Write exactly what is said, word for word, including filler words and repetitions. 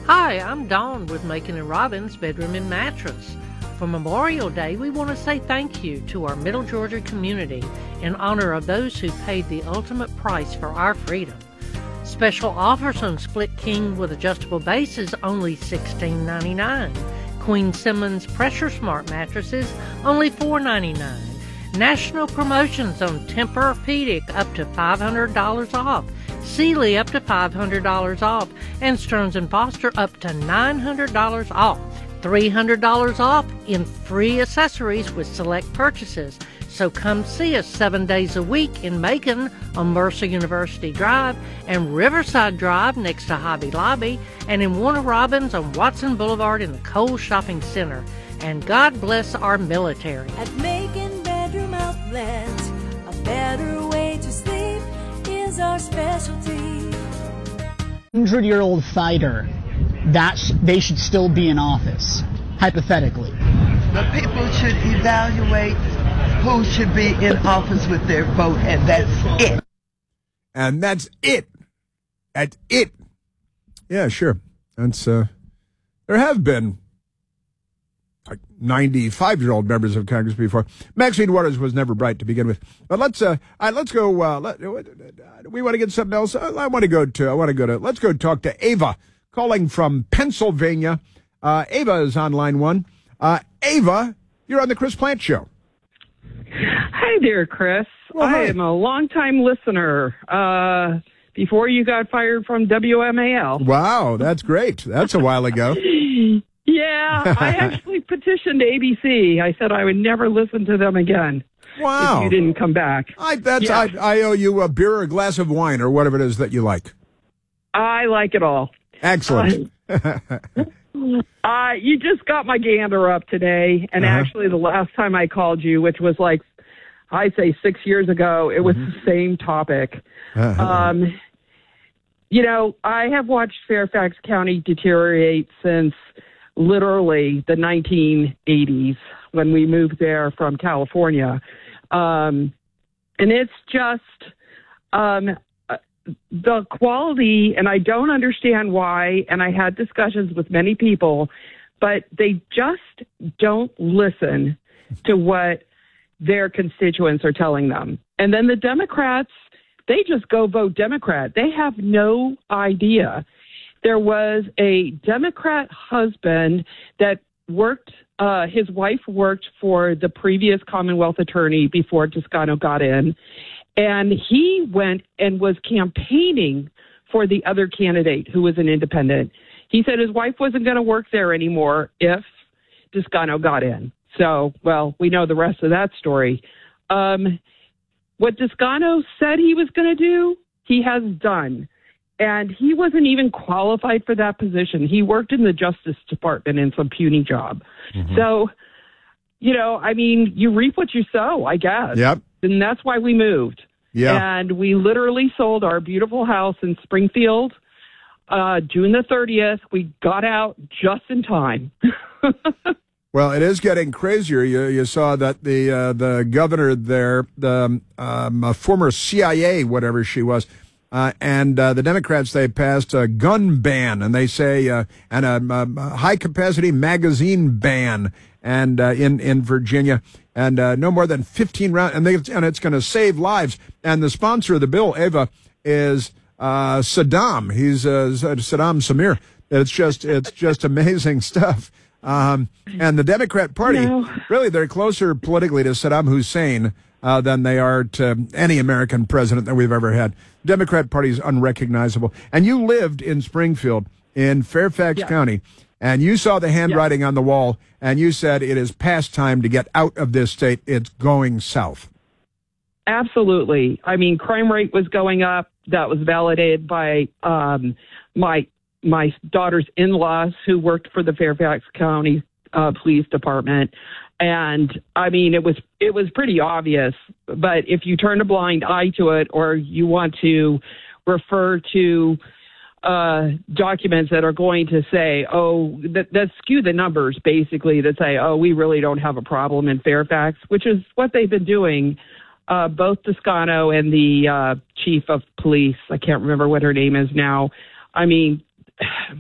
Hi, I'm Dawn with Macon and Robbins Bedroom and Mattress. For Memorial Day, we want to say thank you to our Middle Georgia community in honor of those who paid the ultimate price for our freedom. Special offers on Split King with adjustable bases only sixteen ninety-nine. Queen Simmons Pressure Smart mattresses only four ninety-nine. National promotions on Tempur-Pedic up to five hundred dollars off. Sealy up to five hundred dollars off, and Stearns and Foster up to nine hundred dollars off. three hundred dollars off in free accessories with select purchases. So come see us seven days a week in Macon on Mercer University Drive and Riverside Drive next to Hobby Lobby, and in Warner Robins on Watson Boulevard in the Kohl's Shopping Center. And God bless our military. At Macon Bedroom Outlet, a better way to sleep is our specialty. Hundred-year-old fighter, that sh- they should still be in office, hypothetically. The people should evaluate who should be in office with their vote, and that's it. And that's it. That's it. Yeah, sure. That's uh, there have been like ninety-five-year-old members of Congress before. Maxine Waters was never bright to begin with. But let's uh, all right, let's go. Uh, let, we want to get something else. I want to go to. I want to go to. Let's go talk to Ava, calling from Pennsylvania. Uh, Ava is on line one. Uh, Ava, you're on the Chris Plante Show. Hi there, Chris. Well, hi. I am a longtime listener. Uh, before you got fired from W M A L. Wow, that's great. That's a while ago. Yeah, I actually petitioned A B C. I said I would never listen to them again. Wow. If you didn't come back. I, that's, yeah. I, I owe you a beer or a glass of wine or whatever it is that you like. I like it all. Excellent. Uh, uh, you just got my gander up today, and Uh-huh. actually the last time I called you, which was like, I'd say six years ago, it was Mhm. the same topic. Uh-huh. Um, you know, I have watched Fairfax County deteriorate since literally the nineteen eighties when we moved there from California. Um, and it's just um, uh, the quality, and I don't understand why, and I had discussions with many people, but they just don't listen to what their constituents are telling them. And then the Democrats, they just go vote Democrat. They have no idea. There was a Democrat husband that worked, uh, his wife worked for the previous Commonwealth attorney before Toscano got in, and he went and was campaigning for the other candidate who was an independent. He said his wife wasn't going to work there anymore if Toscano got in. So, well, we know the rest of that story. Um, what Toscano said he was going to do, he has done. And he wasn't even qualified for that position. He worked in the Justice Department in some puny job. Mm-hmm. So, you know, I mean, you reap what you sow, I guess. Yep. And that's why we moved. Yeah. And we literally sold our beautiful house in Springfield uh, June the thirtieth. We got out just in time. Well, it is getting crazier. You you saw that the uh, the governor there, the um, a former C I A, whatever she was, uh, and uh, the Democrats, they passed a gun ban, and they say uh, and a, a high capacity magazine ban, and uh, in in Virginia, and uh, no more than fifteen rounds, and they and it's going to save lives. And the sponsor of the bill, Ava, is uh, Saddam. He's uh, Saddam Samir. It's just it's just amazing stuff. Um, and the Democrat Party, no. really, they're closer politically to Saddam Hussein uh, than they are to any American president that we've ever had. Democrat Party is unrecognizable. And you lived in Springfield, in Fairfax yeah. County, and you saw the handwriting yeah. on the wall, and you said it is past time to get out of this state. It's going south. Absolutely. I mean, crime rate was going up. That was validated by um, my my daughter's in-laws who worked for the Fairfax County uh, Police Department. And I mean, it was it was pretty obvious. But if you turn a blind eye to it, or you want to refer to uh, documents that are going to say, oh, that, that skew the numbers, basically, that say, oh, we really don't have a problem in Fairfax, which is what they've been doing. Uh, both Toscano and the uh, chief of police, I can't remember what her name is now. I mean,